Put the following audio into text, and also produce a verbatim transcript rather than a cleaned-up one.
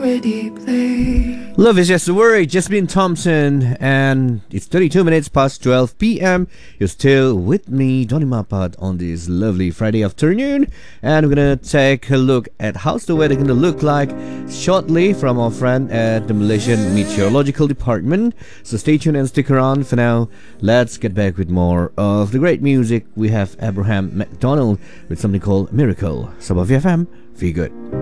Love is just a word. Jasmine Thompson, and it's thirty-two minutes past twelve p.m. You're still with me, Donny Mapat, on this lovely Friday afternoon, and we're gonna take a look at how's the weather gonna look like shortly from our friend at the Malaysian Meteorological Department. So stay tuned and stick around. For now, let's get back with more of the great music. We have Abraham McDonald with something called Miracle. Sabah F M, feel good.